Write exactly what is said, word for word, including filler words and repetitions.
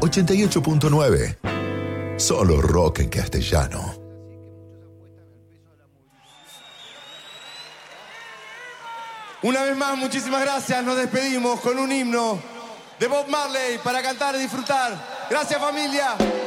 ochenta y ocho punto nueve. Solo rock en castellano. Una vez más, muchísimas gracias. Nos despedimos con un himno de Bob Marley para cantar y disfrutar. Gracias, familia.